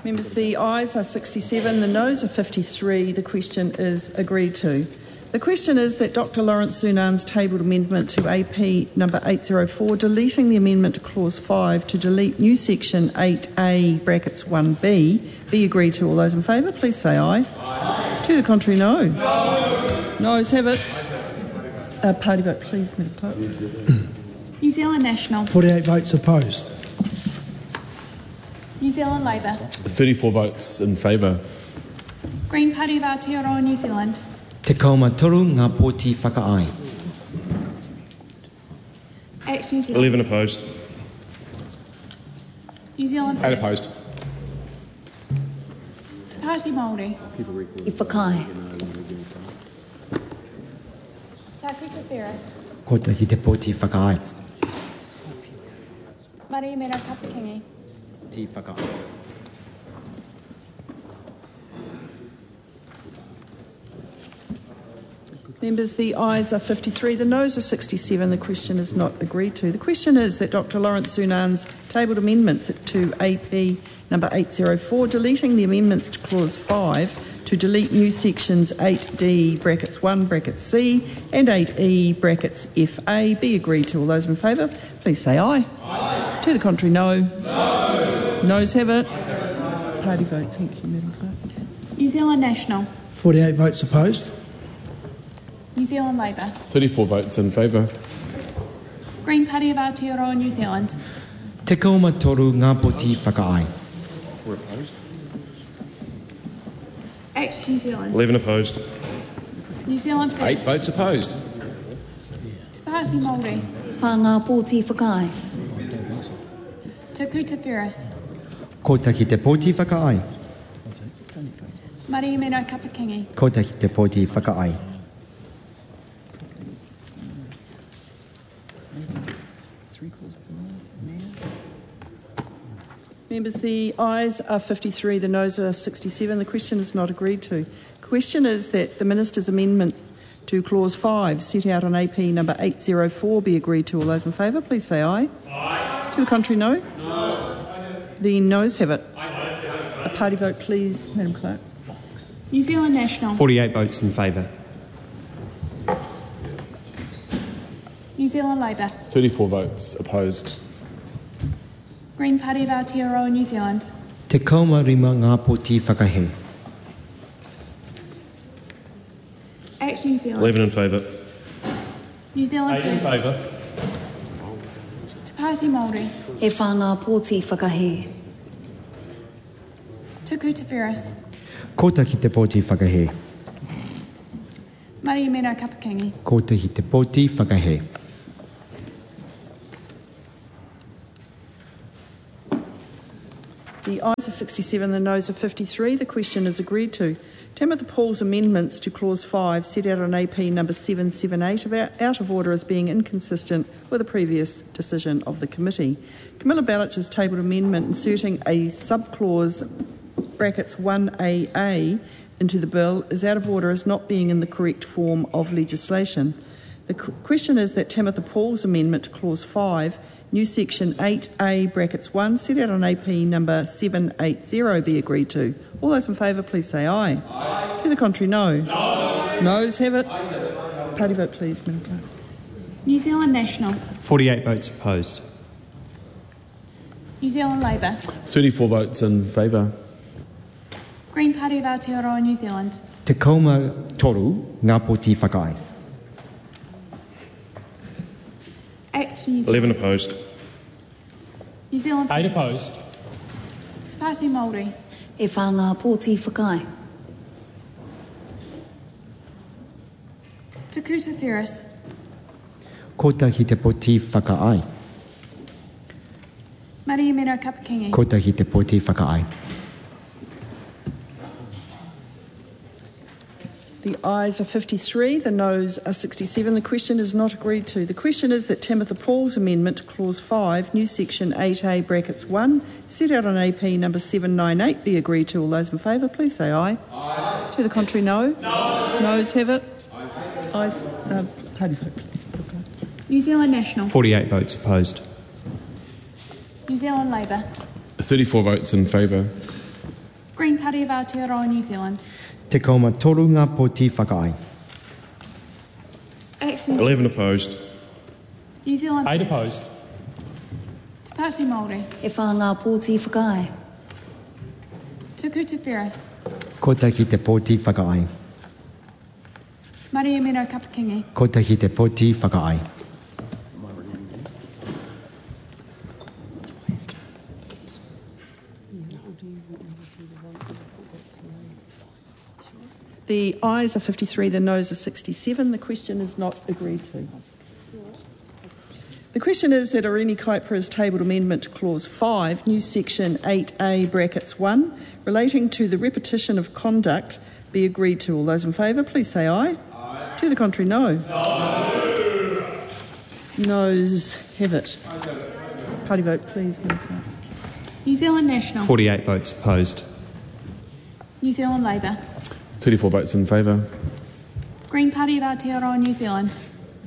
Members, the ayes are 67, the noes are 53. The question is agreed to. The question is that Dr Lawrence Sunan's tabled amendment to AP number 804, deleting the amendment to clause 5 to delete new section 8A brackets 1B, be agreed to. All those in favour, please say aye. Aye. To the contrary, no. No. Noes have it. Party vote, please, Madam Clerk. New Zealand National. 48 votes opposed. New Zealand Labour. 34 votes in favour. Green Party of Aotearoa New Zealand. Te kauma toru ngā pōti whakaai. Act New Zealand. 11 opposed. New Zealand 8 First. opposed. Te Pāti Māori. I whakae. Taku Te Whereas. Kota ki te pōti whakaai. Maria Mera Kapakingi. Ti whakaai. Members, the ayes are 53, the noes are 67. The question is not agreed to. The question is that Dr Lawrence Sunan's tabled amendments to AP number 804, deleting the amendments to clause 5 to delete new sections 8D brackets 1 brackets C and 8E brackets FA, be agreed to. All those in favour, please say aye. Aye. To the contrary, no. No. Noes have it. Party vote. Thank you, Madam Clerk. New Zealand National. 48 votes opposed. New Zealand Labour. 34 votes in favour. Green Party of Aotearoa New Zealand. Te kauma toru ngā pōti whakaai. 4 opposed. Act New Zealand. 11 opposed. New Zealand 8 First. votes opposed. Te Pāti Māori. Wha ngā pōti whakae. Taku Te Whereas. Kota ki te pōti whakaai. Maria Mera Kapakingi. Kota ki te pōti whakaai. Members, the ayes are 53, the noes are 67. The question is not agreed to. The question is that the Minister's amendment to clause 5 set out on AP number 804 be agreed to. All those in favour, please say aye. Aye. To the contrary, no. No. The noes have it. A party vote, please, Madam Clerk. New Zealand National. 48 votes in favour. New Zealand Labour. 34 votes opposed. Green Party of Aotearoa New Zealand. Te kauma rima ngā pōti whakahe. Act New Zealand. 11 in favour. New Zealand 8 in First. favour. Te Pāti Māori. E wha ngā pōti whakahe. Taku Te Whereas. Kota ki te pōti whakahe. Maria Mera Kapakingi. Kota ki te pōti whakahe. The ayes are 67, the noes are 53. The question is agreed to. Tamitha Paul's amendments to clause 5 set out on AP number 778 are out of order as being inconsistent with the previous decision of the committee. Camilla Ballich's tabled amendment inserting a subclause brackets 1AA into the bill is out of order as not being in the correct form of legislation. The question is that Tamitha Paul's amendment to clause 5, new section 8A brackets 1, set out on AP number 780 be agreed to. All those in favour, please say aye. Aye. To the contrary, no. No. Noes have it. Party vote, please, Madam Clerk. New Zealand National. 48 votes opposed. New Zealand Labour. 34 votes in favour. Green Party of Aotearoa New Zealand. Te kauma toru ngā pōti whakaai. Act New Zealand. 11 opposed. New Zealand 8 First. opposed. Te Pāti Māori. E wha ngā pōti whakae. Taku Te Whereas. Kota ki te pōti whakaai. Maria Mera Kapakingi. Kota ki te pōti whakaai. The ayes are 53, the noes are 67. The question is not agreed to. The question is that Tamitha Paul's amendment to clause 5, new section 8A brackets 1, set out on AP number 798 be agreed to. All those in favour, please say aye. Aye. To the contrary, no. No. Noes have it. Ayes. Party vote, please. New Zealand National. 48 votes opposed. New Zealand Labour. 34 votes in favour. Green Party of Aotearoa, New Zealand. Te kauma toru ngā pōti whakaai. Action 11 opposed. New Zealand 8 First. opposed. Te Pāti Māori. E whāngā pōti whakaai. Tuku Te Whereas. Kota ki te pōti whakaai. Maria Meno Kapakingi. Kota ki te pōti whakaai. The ayes are 53, the noes are 67. The question is not agreed to. The question is that Irene Kuiper has tabled amendment to clause 5, new section 8A brackets 1, relating to the repetition of conduct be agreed to. All those in favour, please say aye. Aye. To the contrary, no. No. Noes have it. Party vote, please. New Zealand National. 48 votes opposed. New Zealand Labour. 34 votes in favour. Green Party of Aotearoa, New Zealand.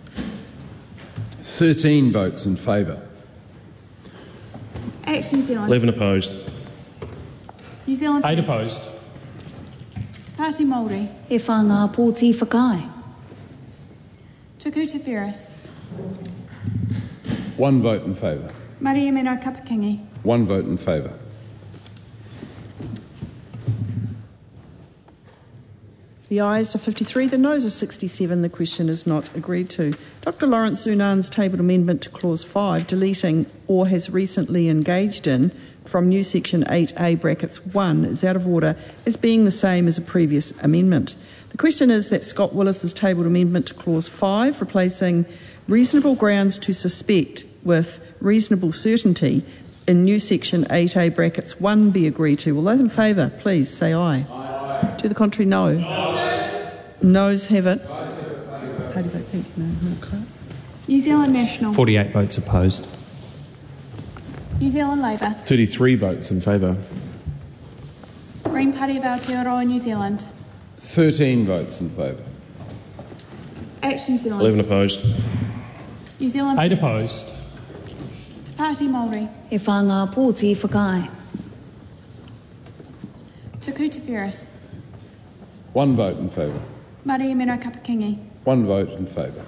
13 votes in favour. Action New Zealand. 11 opposed. New Zealand 8 First. opposed. Te Pāti Māori. E whāngā pōti whakaai. Tuku Te Whereas. 1 vote in favour. Maria Meno Kapakingi. 1 vote in favour. The ayes are 53, the noes are 67. The question is not agreed to. Dr Lawrence Zunan's tabled amendment to clause 5, deleting or has recently engaged in from new section 8A brackets 1 is out of order as being the same as a previous amendment. The question is that Scott Willis's tabled amendment to clause 5, replacing reasonable grounds to suspect with reasonable certainty in new section 8A brackets 1 be agreed to. All those in favour, please say aye. Aye. To the contrary, no. Noes have it. Party vote, thank you, no. New Zealand National. 48 votes opposed. New Zealand Labour. 33 votes in favour. Green Party of Aotearoa, New Zealand. 13 votes in favour. Action New Zealand. 11 opposed. New Zealand 8 First. opposed. Te Pāti Māori. E whāngā pōti whakaai. Tuku Te Whereas. 1 vote in favour. Maria Meno Kapakingi. 1 vote in favour.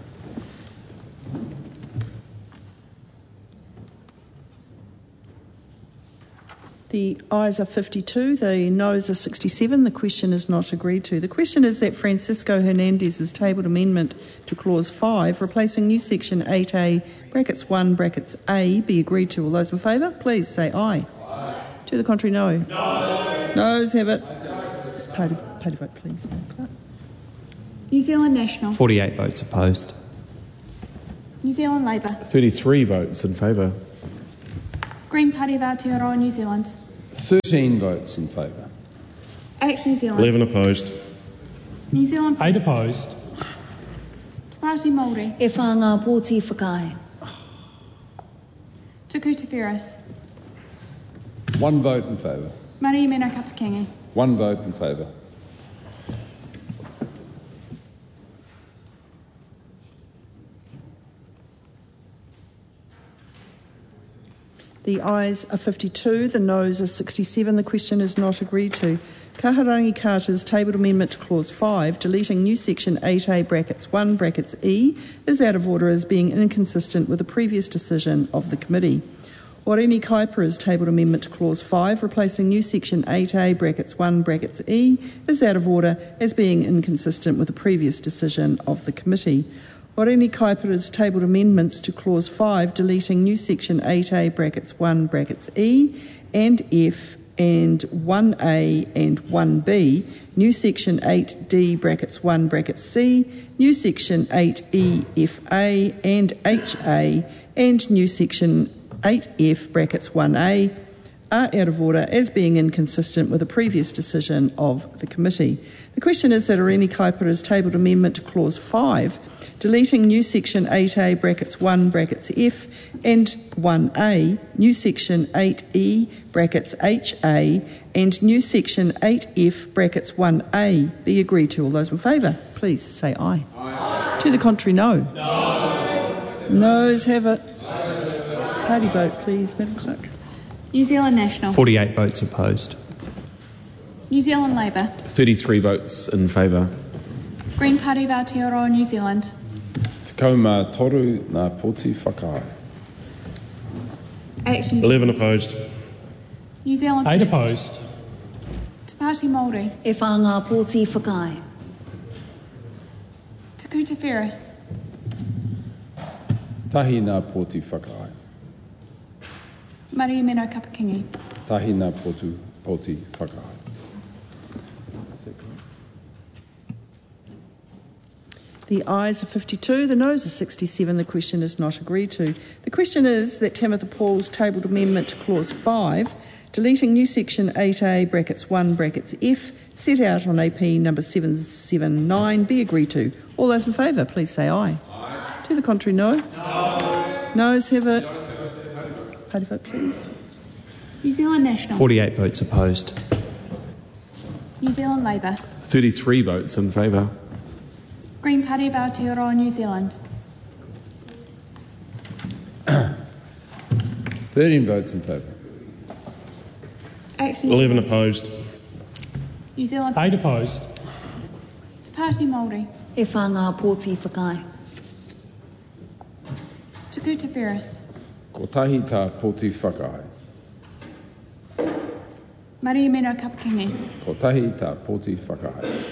The ayes are 52, the noes are 67. The question is not agreed to. The question is that Francisco Hernandez's tabled amendment to clause 5, replacing new section 8A brackets 1 brackets A be agreed to. All those in favour, please say aye. Aye. To the contrary, no. No. Noes have it. Party vote, please. New Zealand National. 48 votes opposed. New Zealand Labour. 33 votes in favour. Green Party of Aotearoa, New Zealand. 13 votes in favour. Action New Zealand. 11 opposed. New Zealand 8 First. opposed. Te Pāti Māori. E whāngā pōti whakaai. Tuku Te Whereas. 1 vote in favour. Maria Meno Kapakingi. 1 vote in favour. The ayes are 52, the noes are 67. The question is not agreed to. Kaharangi Carter's tabled amendment to clause 5, deleting new section 8A brackets 1 brackets E, is out of order as being inconsistent with the previous decision of the committee. Irene Kuiper's tabled amendment to clause 5, replacing new section 8A brackets 1 brackets E, is out of order as being inconsistent with the previous decision of the committee. Irene Kuiper's tabled amendments to clause 5, deleting new section 8A brackets 1 brackets E and F and 1A and 1B, new section 8D brackets 1 brackets C, new section 8EFA and HA, and new section 8F brackets 1A are out of order as being inconsistent with the previous decision of the committee. The question is that Irene Kuiper has tabled amendment to clause 5, deleting new section 8A brackets 1 brackets F and 1A, new section 8E brackets HA and new section 8F brackets 1A be agreed to. All those in favour, please say aye. Aye. To the contrary, no. No. Noes have it. Party vote, please, Madam Clerk. New Zealand National. 48 votes opposed. New Zealand Labour. 33 votes in favour. Green Party of Aotearoa New Zealand. Te kaumā toru ngā pōti whakaai. Action 11 opposed. New Zealand 8 First. opposed. Te Pāti Māori. E whanga pōti whakai. Te Kuta Ferris. Tahi ngā pōti whakaai. Maria Meno Kapakingi. Tahi ngā pōti whakaai. The ayes are 52, the noes are 67. The question is not agreed to. The question is that Tamitha Paul's tabled amendment to clause 5, deleting new section 8A brackets 1 brackets F, set out on AP number 779, be agreed to. All those in favour, please say aye. Aye. To the contrary, no. No. Noes have it. Party vote, please. New Zealand National. 48 votes opposed. New Zealand Labour. 33 votes in favour. Green Party of Aotearoa New Zealand. 13 votes in favour. Action 11 opposed. New Zealand 8 First. opposed. Te Pāti Māori. E whanga pōti whakai. Te Kuta Ferris. Ko tahi tā pōti whakaai. Maria Meno Kapakingi. Ko tahi tā pōti whakaai.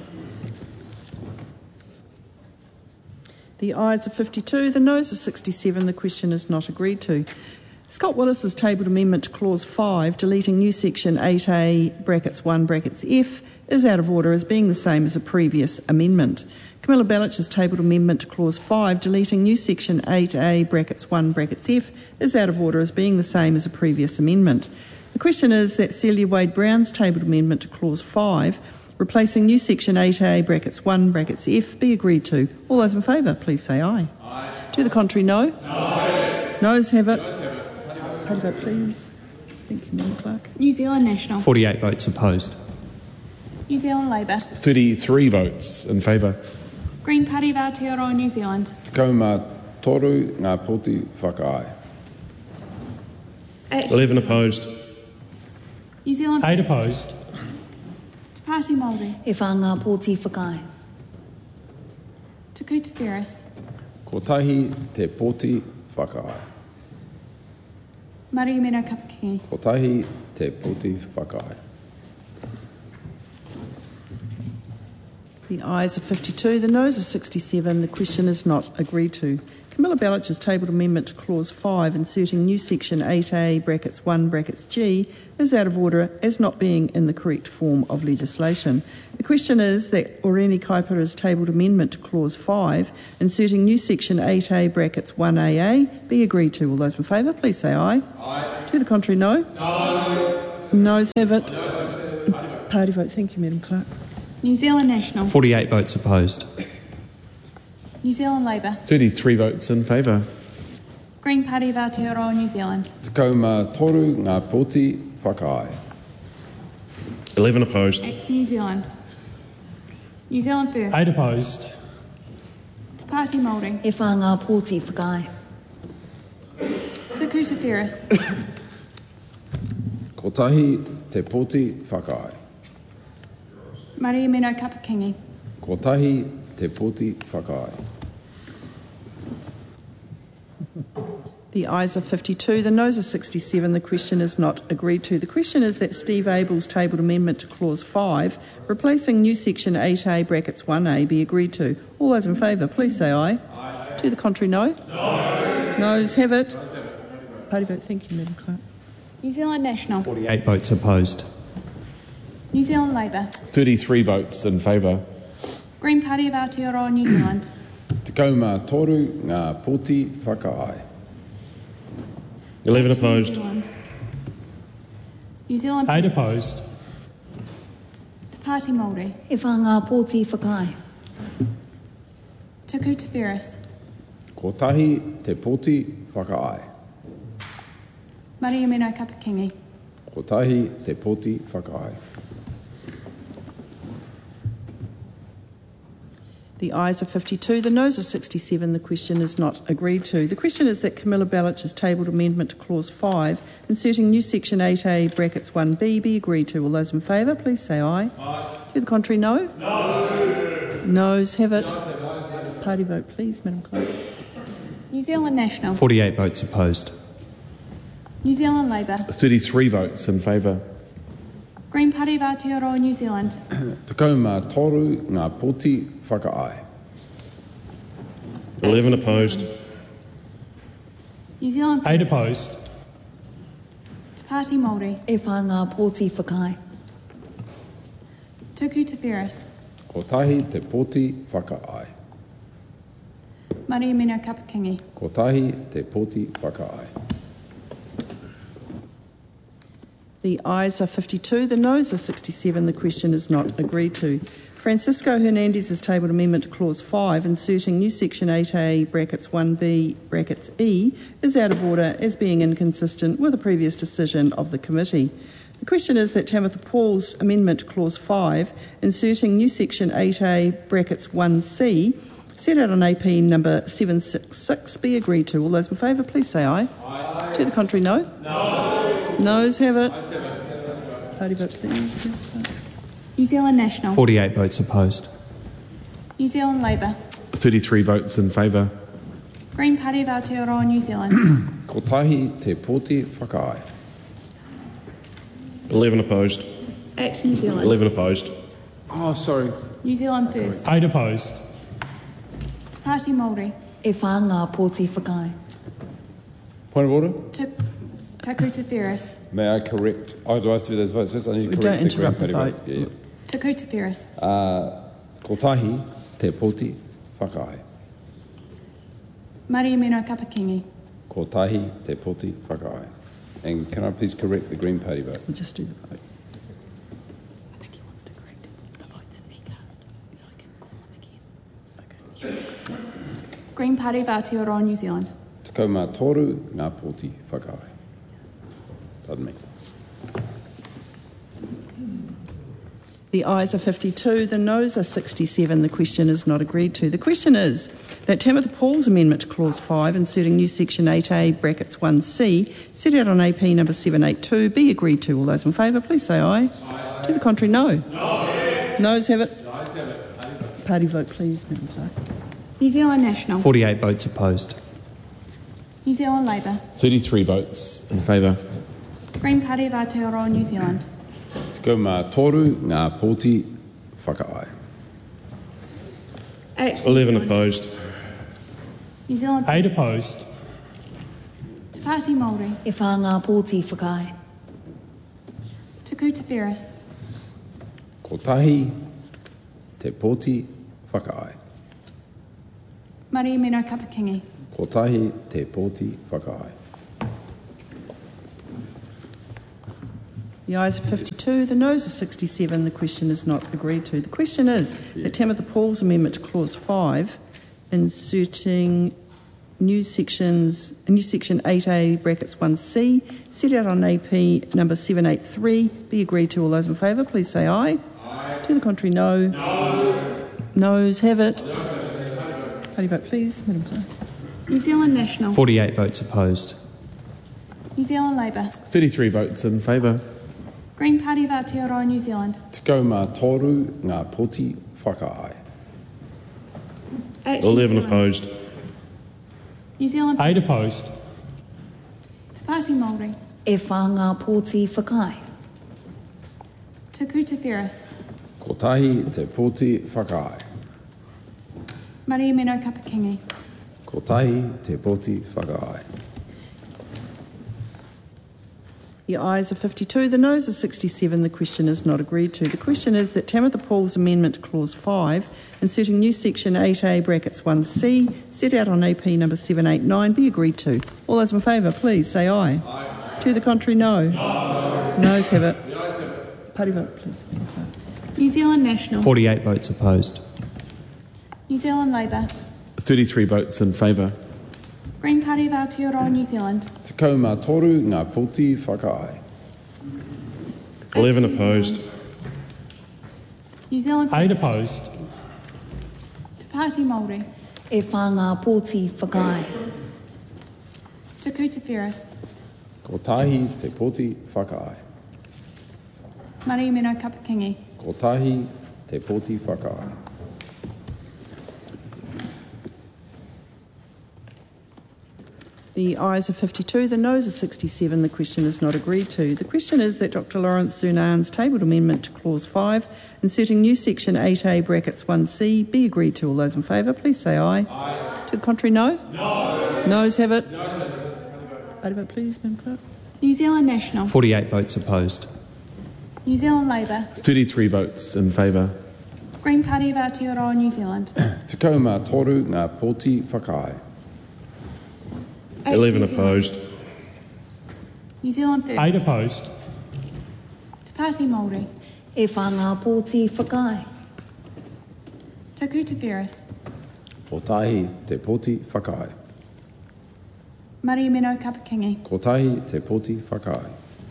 The ayes are 52, the noes are 67. The question is not agreed to. Scott Willis's tabled amendment to clause 5, deleting new section 8A brackets 1 brackets F, is out of order as being the same as a previous amendment. Camilla Bellich's tabled amendment to clause 5, deleting new section 8A brackets 1 brackets F, is out of order as being the same as a previous amendment. The question is that Celia Wade Brown's tabled amendment to clause 5, replacing new section 8A brackets 1 brackets F, be agreed to. All those in favour, please say aye. Aye. To the contrary, no. No. Noes have it. Party vote, please. Thank you, Madam Clerk. New Zealand National. 48 votes opposed. New Zealand Labour. 33 votes in favour. Green Party of Aotearoa New Zealand. Te kaumā toru ngā pōti whakaai. Action 11 opposed. New Zealand 8 First. opposed. Te Pāti Māori. E whanga pōti whakai. Te Kuta Ferris. Ko tahi te pōti whakaai. Maria Meno Kapakingi. Ko tahi te pōti whakaai. The ayes are 52, the noes are 67. The question is not agreed to. Camilla Bellich's tabled amendment to clause 5, inserting new section 8A brackets 1 brackets G, is out of order as not being in the correct form of legislation. The question is that Oreni Kaipara's tabled amendment to clause 5, inserting new section 8A brackets 1AA, be agreed to. All those in favour, please say aye. Aye. To the contrary, no. No. Noes have it. Party vote. Thank you, Madam Clerk. New Zealand National. 48 votes opposed. New Zealand Labour. 33 votes in favour. Green Party of Aotearoa New Zealand. Te kaumā toru ngā pōti whakaai. 11 opposed. New Zealand. New Zealand First. 8 opposed. Te Pāti Māori. E whanga pōti whakai. Te Kuta Ferris. Ko tahi te pōti whakaai. Maria Meno Kapakingi. Ko tahi te pōti whakaai. The ayes are 52, the noes are 67. The question is not agreed to. The question is that Steve Abel's tabled amendment to clause 5, replacing new section 8A brackets 1A, be agreed to. All those in favour, please say aye. Aye. To the contrary, no. No. Noes have it. Party vote. Thank you, Madam Clerk. New Zealand National. 48 votes opposed. New Zealand Labour. 33 votes in favour. Green Party of Aotearoa New Zealand. Te kaumā toru ngā pōti whakaai. 11 New opposed. Zealand. New Zealand 8 First. opposed. Te Pāti Māori. E whanga pōti whakai. Te Kuta Ferris. Ko tahi te pōti whakaai. Maria Meno Kapakingi. Ko tahi te pōti whakaai. The ayes are 52, the noes are 67. The question is not agreed to. The question is that Camilla Ballich's tabled amendment to Clause 5, inserting new Section 8A brackets 1B, be agreed to. All those in favour, please say aye. Aye. To the contrary, no? No. Noes have it. Party vote, please, Madam Clerk. New Zealand National. 48 votes opposed. New Zealand Labour. 33 votes in favour. Green Party of Aotearoa New Zealand. Tekau mā toru ngā pōti whakaai. 11 opposed. New Zealand 8 First. opposed. Te Pāti Māori. E whā ngā pōti whakai. Tuku Te Whereas. Ko tahi te pōti whakaai. Mari Mino Kapakingi. Ko tahi te pōti whakaai. The ayes are 52, the noes are 67. The question is not agreed to. Francisco Hernandez's tabled amendment to Clause 5, inserting new Section 8A brackets 1B brackets E, is out of order as being inconsistent with a previous decision of the committee. The question is that Tamitha Paul's amendment to Clause 5, inserting new Section 8A brackets 1C, set out on AP number 766, be agreed to. All those in favour, please say aye. Aye. To the contrary, no? No. Noes have it. Party vote, please. New Zealand National. 48 votes opposed. New Zealand Labour. 33 votes in favour. Green Party of Aotearoa New Zealand. Ko tahi te pōti whakaai. 11 opposed. Act New Zealand. 11 opposed. Oh, sorry. New Zealand First. 8 opposed. Te Pāti Māori. E whā ngā pōti whakai. Point of order? Tuku Te Whereas. May I correct? Oh, do I have to do those votes first? I need to We correct don't the Green interrupt the Party vote. Yeah, Tuku Te Whereas. yeah. Ko tahi te pōti whakaai. Mari Mino Kapakingi. Ko tahi te pōti whakaai. And can I please correct the Green Party vote? We'll just do the vote. I think he wants to correct the votes that he cast, so I can call him again. Green Party of Aotearoa New Zealand. Tekau mā toru ngā pōti whakaai. Pardon me. The ayes are 52, the noes are 67. The question is not agreed to. The question is that Tamitha Paul's amendment to Clause 5, inserting new Section 8A brackets 1C, set out on AP number 782, be agreed to. All those in favour, please say aye. Aye. To the contrary, no. No. Noes have it. Ayes have it. Party vote, please, Madam Clerk. New Zealand National. 48 votes opposed. New Zealand Labour. 33 votes in favour. Green Party of Aotearoa New Zealand. Tekau mā toru ngā pōti whakaai. Act 11 opposed. New Zealand 8 First. opposed. Te Pāti Māori. E whā ngā pōti whakai. Tuku Te Whereas. Ko tahi te pōti whakaai. Mari Mino Kapakingi. Ko tahi te pōti whakaai. The ayes are 52, the noes are 67. The question is not agreed to. The question is that Tamitha Paul's amendment to Clause 5, inserting new Section 8A brackets 1C, set out on AP number 783, be agreed to. All those in favour, please say aye. Aye. To the contrary, no. No. Noes have it. Party vote, please, Madam Clerk. New Zealand National. 48 votes opposed. New Zealand Labour. 33 votes in favour. Green Party of Aotearoa New Zealand. Tekau mā toru ngā pōti whakaai. Act New 11 Zealand. opposed. New Zealand 8 First. opposed. Te Pāti Māori. E whā ngā pōti whakai. Tuku Te Whereas. Ko tahi te pōti whakaai. Mari Mino Kapakingi. Ko tahi te pōti whakaai. The ayes are 52, the noes are 67. The question is not agreed to. The question is that Tamitha Paul's amendment to Clause 5, inserting new Section 8A brackets 1C, set out on AP number 789, be agreed to. All those in favour, please say aye. Aye. To the contrary, no. No. Noes have it. The ayes have it. Party vote, please. New Zealand National. 48 votes opposed. New Zealand Labour. 33 votes in favour. Green Party of Aotearoa New Zealand. Tekau mā toru ngā pōti whakaai. 11 Act New opposed. Zealand. New Zealand 8 First. opposed. Te Te Pāti Māori. E whānga pōti whakae. Te Ku Te Whiris. Ko tahi te poti whakaai. Mari Mino Kapakingi. Ko tahi te poti whakaai. The ayes are 52, the noes are 67. The question is not agreed to. The question is that Dr Lawrence Sunan's tabled amendment to Clause 5, inserting new section 8A brackets 1C, be agreed to. All those in favour, please say aye. Aye. To the contrary, no? No. Noes have it. Vote vote, please, Madam Clerk. New Zealand National. 48 votes opposed. New Zealand Labour. 33 votes in favour. Green Party of Aotearoa New Zealand. Te kaumā toru ngā poti whakaai. 11 opposed. New Zealand First. 8 opposed. Te Pāti Māori. E whānga pōti whakae. Te Ku Te Whiris. Ko tahi te poti whakaai. Mari Mino Kapakingi. Ko tahi te poti whakaai.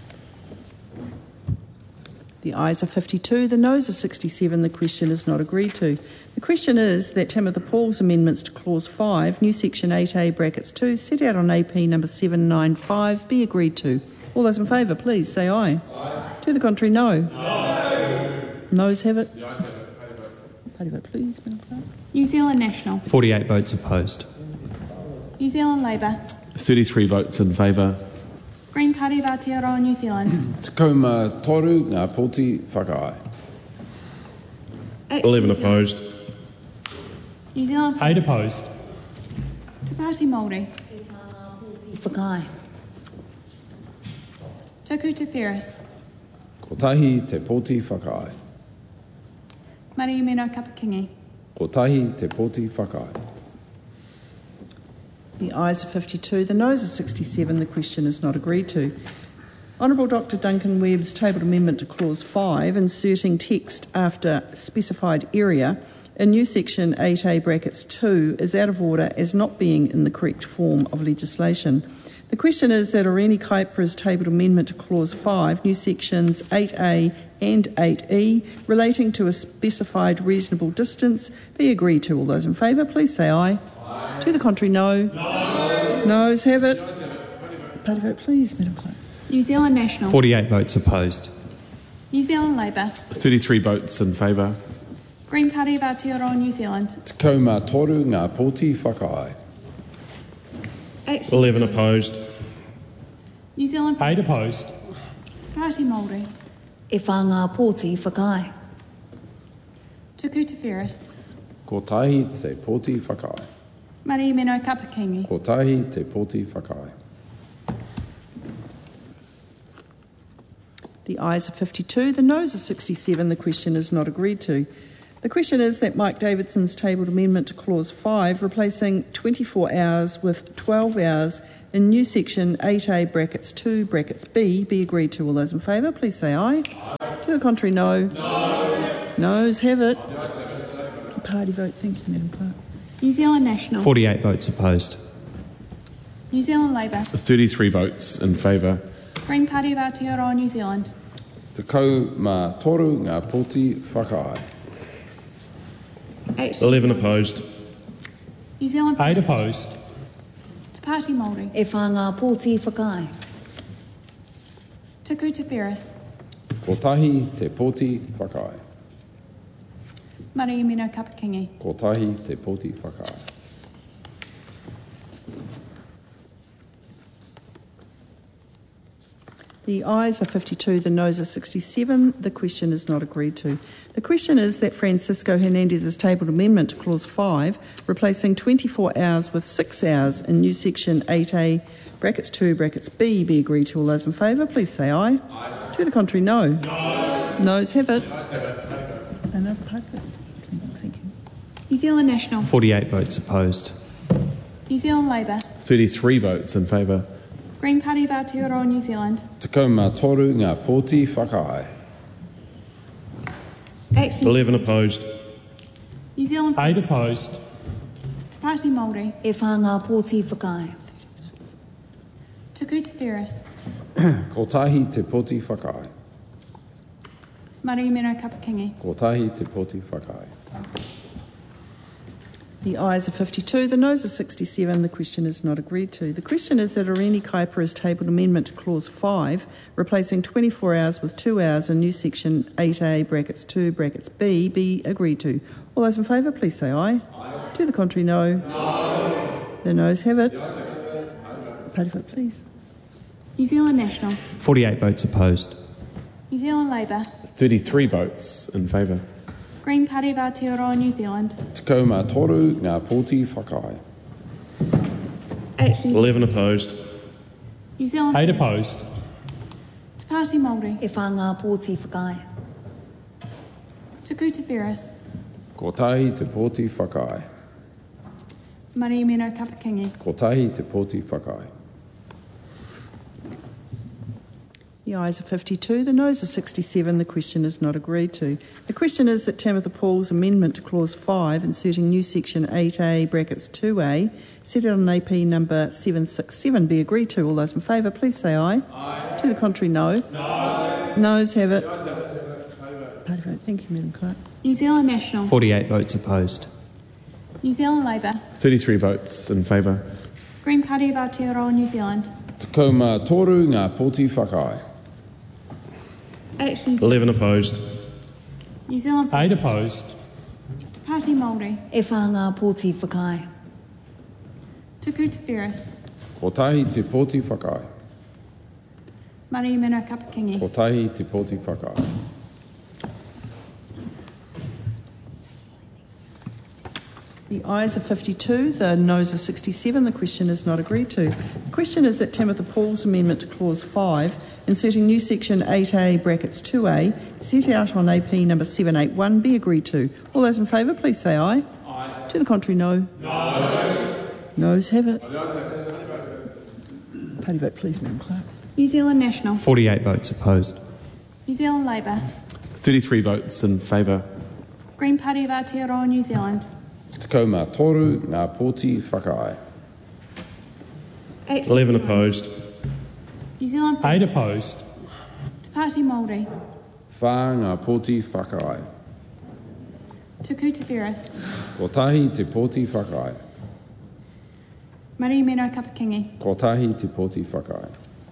The ayes are 52, the noes are 67. The question is not agreed to. The question is that Timothy Paul's amendments to Clause 5, new section 8A brackets 2, set out on AP number 795, be agreed to. All those in favour, please say aye. Aye. To the contrary, no. No. Noes have it. The ayes have it. Party vote, please, Madam Clerk. New Zealand National. 48 votes opposed. New Zealand Labour. 33 votes in favour. Green Party of Aotearoa New Zealand. Te kaumā toru ngā poti whakaai. 11 opposed. New Zealand 8 First. opposed. Te Pāti Māori. E whānga pōti whakae. Te Ku Te Whiris. Ko tahi te poti whakaai. Mari Mino Kapakingi. Ko tahi te poti whakaai. The ayes are 52, the noes are 67. The question is not agreed to. Honourable Dr Duncan Webb's tabled amendment to Clause 5, inserting text after specified area in new section 8A brackets 2, is out of order as not being in the correct form of legislation. The question is that Oreni Kaipra's tabled amendment to Clause 5, new sections 8A and 8E, relating to a specified reasonable distance, be agreed to. All those in favour, please say aye. Aye. To the contrary, no. No. Noes have it. Party vote, please, Madam Clerk. New Zealand National. 48 votes opposed. New Zealand Labour. 33 votes in favour. Green Party of Aotearoa New Zealand. Te kaumā toru ngā poti whakaai. 11 opposed. New Zealand 8 First. opposed. Te Pāti Māori. E whānga pōti whakae. Te Ku Te Whiris. Ko tahi te poti whakaai. Mari Mino Kapakingi. Ko tahi te poti whakaai. The ayes are 52, the noes are 67. The question is not agreed to. The question is that Mike Davidson's tabled amendment to Clause 5, replacing 24 hours with 12 hours in new section 8A brackets 2 brackets B, be agreed to. All those in favour, please say aye. Aye. To the contrary, no. No. Noes have it. Party vote, thank you, Madam Clerk. New Zealand National. 48 votes opposed. New Zealand Labour. 33 votes in favour. Green Party of Aotearoa New Zealand. Te kaumā toru ngā poti whakaai. 11 opposed. New Zealand 8 First. opposed. Te Pāti Māori. E whānga pōti whakae. Te Ku Te Whiris. Ko tahi te poti whakaai. Mari Mino Kapakingi. Ko tahi te poti whakaai. The ayes are 52, the noes are 67. The question is not agreed to. The question is that Francisco Hernandez's tabled amendment to Clause 5, replacing 24 hours with 6 hours in new section 8A brackets 2 brackets B, be agreed to. All those in favour, please say aye. Aye. To the contrary, no. No. Noes have it. Noes have it. Another part. Thank you. New Zealand National. 48 votes opposed. New Zealand Labour. 33 votes in favour. Green Party of Aotearoa New Zealand. Te kaumā toru ngā poti whakaai. 11 opposed. New Zealand 8 First. opposed. Te Pāti Māori. E whānga pōti whakae. Te Ku Te Whiris. Ko tahi te poti whakaai. Mari Mino Kapakingi. Ko tahi te poti whakaai. The ayes are 52, the noes are 67. The question is not agreed to. The question is that Irene Kuiper has tabled amendment to clause 5, replacing 24 hours with 2 hours in new section 8A brackets 2 brackets B be agreed to. All those in favour, please say aye. Aye. To the contrary, no. No. The noes have it. Party vote, please. New Zealand National. 48 votes opposed. New Zealand Labour. 33 votes in favour. Green Party of Aotearoa New Zealand. Tekau toru ngā pōti whakaai. Action. 11 opposed. New Zealand 8 First. opposed. Te Pāti Māori. E whā ngā pōti whakai. Te Kuta Whereas. Ko tahi te pōti whakaai. Mari Meno Kapakingi. Ko tahi te pōti whakaai. The ayes are 52, the noes are 67. The question is not agreed to. The question is that Tamitha Paul's amendment to clause 5, inserting new section 8A brackets 2A, set out on AP number 767, be agreed to. All those in favour, please say aye. Aye. To the contrary, no. No. Noes have it. Party vote. Thank you, Madam Clerk. New Zealand National. 48 votes opposed. New Zealand Labour. 33 votes in favour. Green Party of Aotearoa New Zealand. Tekau toru ngā pōti whakaai. Action. 11 opposed. New Zealand 8 First. opposed. Te Pāti Māori. E whā ngā pōti whakai. Te Kuta Whereas. Ko tahi te pōti whakaai. Mari Meno Kapakingi. Ko tahi te pōti whakaai. The ayes are 52, the noes are 67. The question is not agreed to. The question is that Tamitha Paul's amendment to clause 5, inserting new section 8A brackets 2A, set out on AP number 781, be agreed to. All those in favour, please say aye. Aye. To the contrary, no. No. Noes have it. Party vote, please, Madam Clerk. New Zealand National. 48 votes opposed. New Zealand Labour. 33 votes in favour. Green Party of Aotearoa New Zealand. Tekau toru ngā pōti whakaai. Action. 11 opposed. New Zealand 8 First. opposed. Te Pāti Māori. Whā ngā pōti whakaai. Te Kuta Whereas. Ko tahi te pōti whakaai. Mari Meno Kapakingi. Ko tahi te pōti whakaai.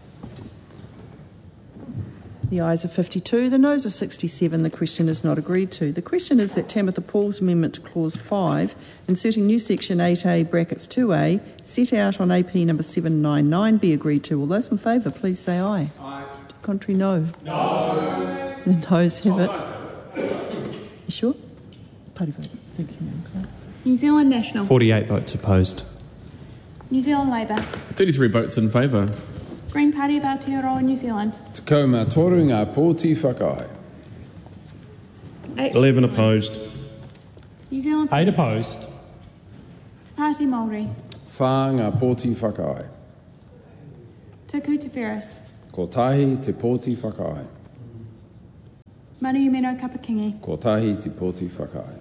The ayes are 52, the noes are 67. The question is not agreed to. The question is that Tamitha Paul's amendment to clause 5, inserting new section 8A brackets 2A, set out on AP number 799, be agreed to. All those in favour, please say aye. Aye. To the contrary, no. No. The noes have it. You sure? Party vote. Thank you, Madam Clerk. New Zealand National. 48 votes opposed. New Zealand Labour. 33 votes in favour. Green Party of Aotearoa New Zealand. Tekau toru ngā pōti whakaai. Action. 11 opposed. New Zealand 8 First. opposed. Te Pāti Māori. Whā ngā pōti whakaai. Te Kuta Whereas. Ko tahi te pōti whakaai. Mari Meno Kapakingi. Ko tahi te pōti whakaai.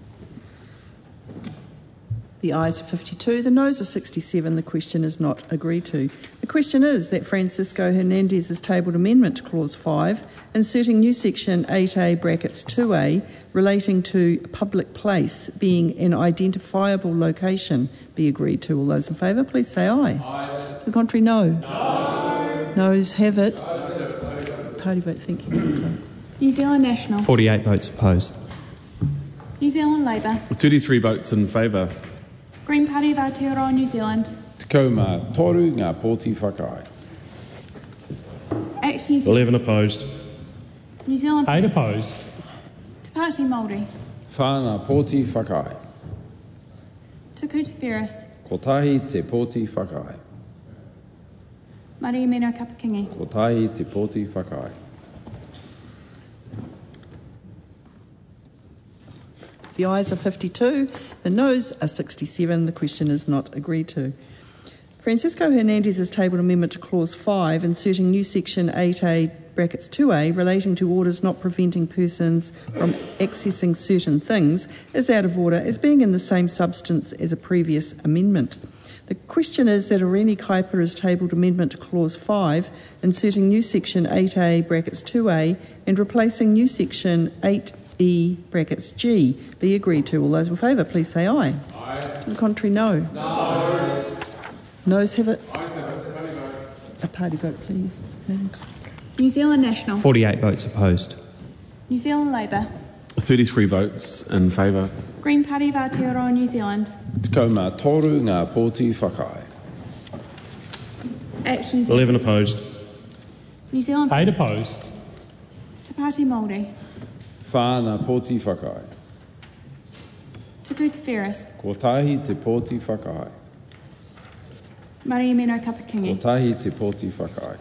The ayes are 52, the noes are 67. The question is not agreed to. The question is that Francisco Hernandez's tabled amendment to clause 5, inserting new section 8A brackets 2A, relating to public place being an identifiable location, be agreed to. All those in favour, please say aye. Aye. To the contrary, no. No. Noes have it. Party vote, thank you. New Zealand National. 48 votes opposed. New Zealand Labour. 33 votes in favour. Green Party of Aotearoa New Zealand. Tekau toru ngā pōti whakaai. Action. New Zealand. 11 opposed. New Zealand 8 First. opposed. Te Pāti Māori. Whā ngā pōti whakaai. Te Kuta Whereas. Ko tahi te pōti whakaai. Mari Meno Kapakingi. Ko tahi te pōti whakaai. The ayes are 52, the noes are 67. The question is not agreed to. Francisco Hernandez's tabled amendment to clause 5, inserting new section 8A brackets 2A, relating to orders not preventing persons from accessing certain things, is out of order as being in the same substance as a previous amendment. The question is that Irene Kuiper has tabled amendment to clause 5, inserting new section 8A brackets 2A and replacing new section 8E brackets G, be agreed to. All those in favour, please say aye. Aye. To the contrary, no. Noes have it. A party vote, please. New Zealand National. 48 votes opposed. New Zealand Labour. 33 votes in favour. Green Party of Aotearoa New Zealand. Tekau mā toru ngā pōti whakaai. Action New Zealand. 11 opposed. New Zealand 8 First. opposed. Te Pāti Māori. Whā ngā pōti whakaai. Tuku Te Whereas. Ko tahi te pōti whakaai. Maria Mino Ko Kapakingi. tahi te pōti whakaai.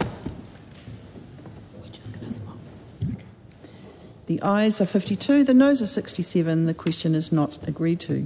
The ayes are 52, the noes are 67. The question is not agreed to.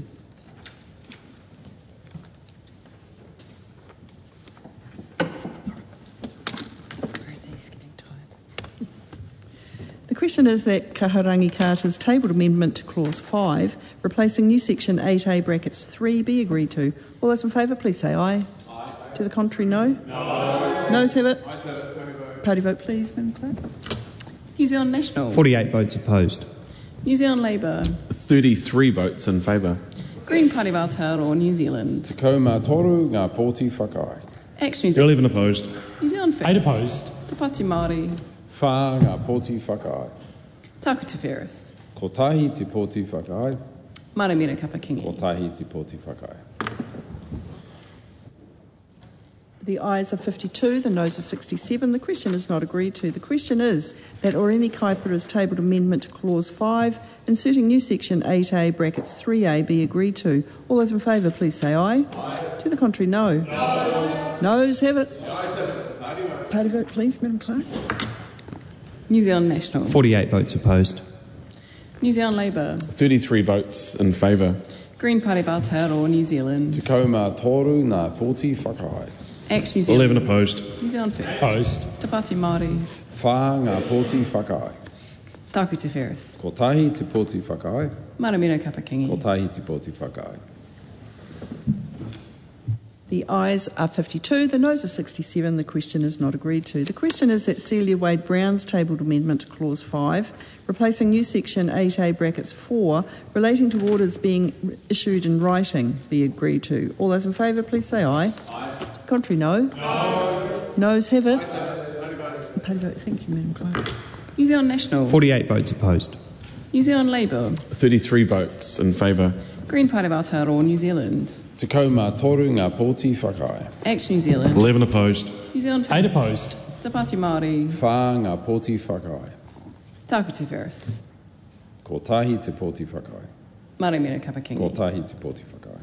The question is that Kaharangi Carter's tabled amendment to Clause 5, replacing new Section 8A brackets 3, be agreed to. All those in favour, please say aye. Aye. To the contrary, no? No. Noes have it. Ayes have it. Party vote, please, Madam Clerk. New Zealand National. 48 votes opposed. New Zealand Labour. 33 votes in favour. Green Party of Aotearoa New Zealand. Tekau mā toru ngā pōti whakaai. Action New Zealand. 11 opposed. New Zealand 8 First. opposed. Te Pāti Māori. Whā ngā pōti whakaai. Taku Te Whereas. Ko tahi te pōti whakaai. Maria Mino Ko Kapakingi. tahi te pōti whakaai. The ayes are 52, the noes are 67. The question is not agreed to. The question is that Oreni Kaipara's tabled amendment to Clause 5, inserting new Section 8A brackets 3A, be agreed to. All those in favour, please say aye. Aye. To the contrary, no. No. Noes have it. The ayes have it. Party vote, please, Madam Clerk. New Zealand National. 48 votes opposed. New Zealand Labour. 33 votes in favour. Green Party of Aotearoa New Zealand. Tekau mā toru ngā pōti whakaai. Action New Zealand. 11 opposed. New Zealand First. Opposed. Te Pāti Māori. Whā ngā pōti whakaai. Taku Te Whereas. Ko tahi te pōti whakaai. Maria Mino Ko Kapakingi. tahi te pōti whakaai. The ayes are 52, the noes are 67. The question is not agreed to. The question is that Celia Wade Brown's tabled amendment to Clause 5, replacing new Section 8A brackets 4, relating to orders being issued in writing, be agreed to. All those in favour, please say aye. Aye. Contrary, no. No. Noes have it. Party vote. Thank you, Madam Clerk. New Zealand National. 48 votes opposed. New Zealand Labour. 33 votes in favour. Green Party of Aotearoa New Zealand. Tekau mā toru ngā pōti whakaai. Action New Zealand. 11 opposed. New Zealand 8 First. opposed. Te Pāti Māori. Whā ngā pōti whakaai. Taku Te Whereas. Ko tahi te pōti whakaai. Maria Mino Ko Kapakingi. tahi te pōti whakaai.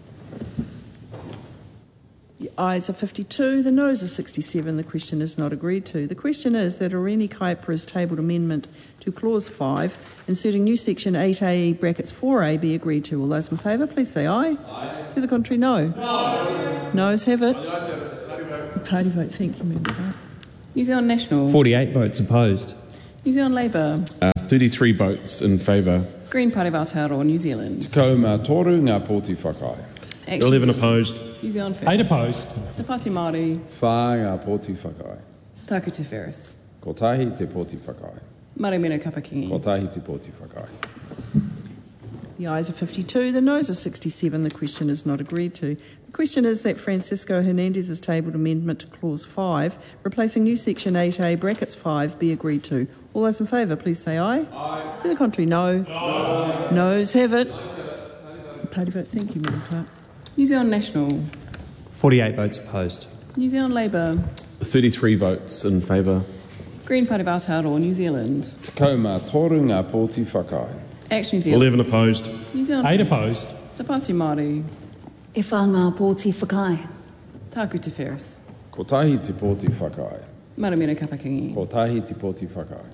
The ayes are 52, the noes are 67. The question is not agreed to. The question is that Oreni Kaipara's tabled amendment to Clause 5, inserting new Section 8A brackets 4A, be agreed to. All those in favour, please say aye. Aye. To the contrary, no. No. Noes have it. Party vote. Thank you, Madam Clerk. New Zealand National. 48 votes opposed. New Zealand Labour. 33 votes in favour. Green Party of Aotearoa New Zealand. Tekau mā toru ngā pōti whakaai. Action 11 New Zealand. opposed. New Zealand 8 First. opposed. Te Pāti Māori. Whā ngā pōti whakaai. Taku Te Whereas. Ko tahi te pōti whakaai. Maria Mino Ko Kapakingi. tahi te pōti whakaai. The ayes are 52, the noes are 67. The question is not agreed to. The question is that Francisco Hernandez's tabled amendment to Clause 5, replacing new Section 8A brackets 5, be agreed to. All those in favour, please say aye. Aye. To the contrary, no. No. Noes have it. Party vote. Thank you, Madam Clerk. New Zealand National. 48 votes opposed. New Zealand Labour. 33 votes in favour. Green Party of Aotearoa New Zealand. Tekau mā toru ngā pōti whakaai. Action New Zealand. 11 opposed. New Zealand 8 First. opposed. Te Pāti Māori. E whā ngā pōti whakai. Taku Te Whereas. Ko tahi te pōti whakaai. Maria Mino Kapakingi. Ko tahi te pōti whakaai.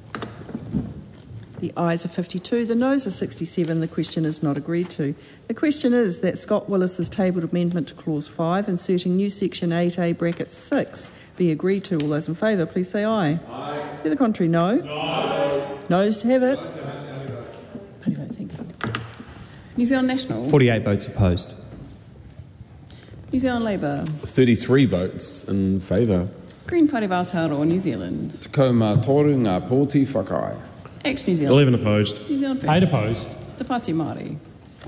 The ayes are 52, the noes are 67. The question is not agreed to. The question is that Scott Willis's tabled amendment to Clause 5, inserting new Section 8A brackets 6, be agreed to. All those in favour, please say aye. Aye. To the contrary, no. No. Noes have it. Party vote. Thank you. New Zealand National. 48 votes opposed. New Zealand Labour. 33 votes in favour. Green Party of Aotearoa New Zealand. Tekau mā toru ngā pōti whakaai. Action New Zealand. 11 opposed. New Zealand First. 8 opposed. Te Pāti Māori. E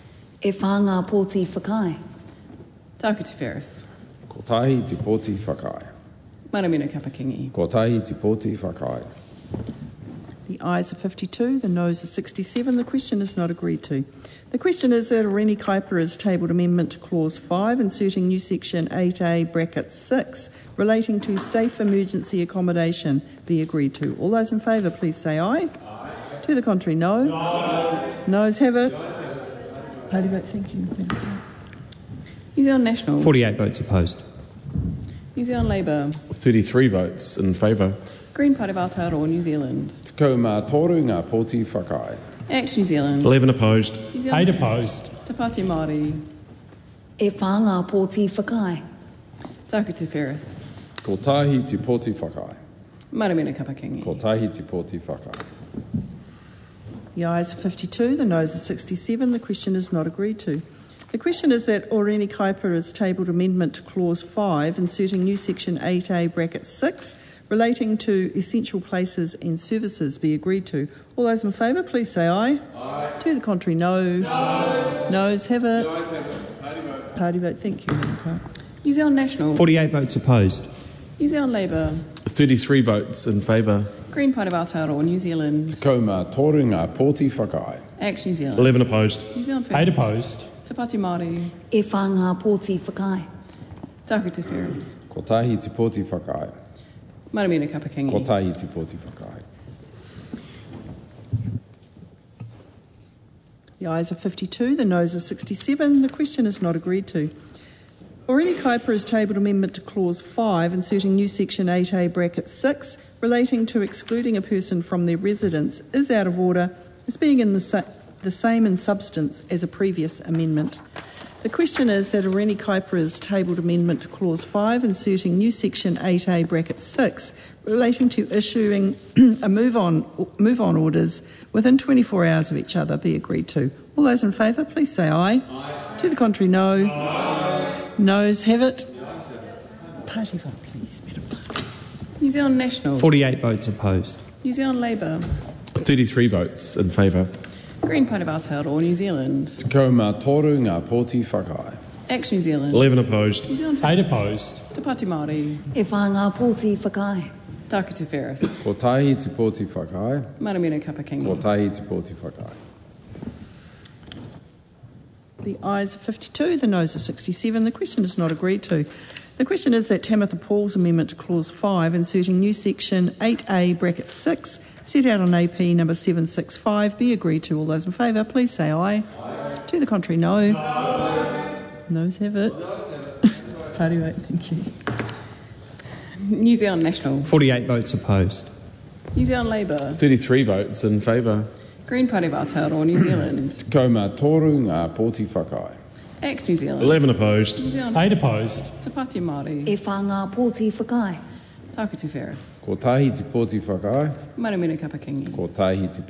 E whanga pōti whakai. Tāku te Ferris. Ko tahi te pōti whakai. Maramina Kapakingi. Ko tahi te pōti whakai. The ayes are 52, the noes are 67. The question is not agreed to. The question is that Oreni Kaiper has tabled amendment to clause 5, inserting new section 8A bracket 6, relating to safe emergency accommodation, be agreed to. All those in favour, please say aye. Aye. To the contrary, no. No. Noes have it. Party vote, thank you. New Zealand National. 48 votes opposed. New Zealand Labour. 33 votes in favour. Green Party of Aotearoa, New Zealand. Te kau mā toru ngā pōti whakai. Act New Zealand. 11 opposed. New Zealand 8 opposed. Te Pāti Māori. E whanga pōti whakai. Tāku te Ferris. Ko tahi te pōti whakai. Maramina Kapakingi. Ko tahi te pōti whakai. The ayes are 52, the noes are 67. The question is not agreed to. The question is that Oreni Kaiper has tabled amendment to clause 5, inserting new section 8A bracket 6, relating to essential places and services, be agreed to. All those in favour, please say aye. Aye. To the contrary, no. No. Noes have it. Noes have it. Party vote. Party vote, thank you, Madam Clerk. New Zealand National. 48 votes opposed. New Zealand Labour. 33 votes in favour. Green Party of Aotearoa, New Te Zealand. kau mā toru ngā pōti whakai. Act New Zealand. 11 opposed. New Zealand 8 Ferris. opposed. Te Pāti Māori. E whanga pōti whakai. Tāku te Ferris. Ko tahi te pōti whakai. Maramina Kapakingi. Ko tahi te pōti whakai. The ayes are 52, the noes are 67. The question is not agreed to. Oreni Kaiper has tabled amendment to clause 5, inserting new section 8A bracket 6, relating to excluding a person from their residence, is out of order, as being in the same in substance as a previous amendment. The question is that Oreni Kaiper has tabled amendment to clause 5, inserting new section 8A bracket 6, relating to issuing a move-on orders within 24 hours of each other, be agreed to. All those in favour, please say aye. Aye. To the contrary, no. Aye. Noes have it. Party vote, please, Madam Clerk. New Zealand National. 48 votes opposed. New Zealand Labour. 33 votes in favour. Green Party of Aotearoa, New Zealand. Te kau mā toru ngā pōti whakai. Act New Zealand. 11 opposed. New Zealand 8 Ferris. opposed. Te Pāti Māori. E whanga pōti whakai. Tāku te Ferris. Ko tahi te pōti whakai. Maramina Ko Kapakingi. tahi te pōti whakai. The ayes are 52, the noes are 67. The question is not agreed to. The question is that Tamitha Paul's amendment to clause 5, inserting new section 8A bracket 6, set out on AP number 765, be agreed to. All those in favour, please say aye. Aye. To the contrary, no. No. Noes have it. Party vote, thank you. New Zealand National. 48 votes opposed. New Zealand Labour. 33 votes in favour. Green Party of Aotearoa, New Zealand. Te kau mā toru ngā pōti whakai. Act New Zealand. 11 opposed. New Zealand 8 Ferris. opposed. Te Pāti Māori. E whanga pōti whakai. Tāku te Ferris. Ko tahi te pōti whakai. Maramina Kapakingi. Ko tahi te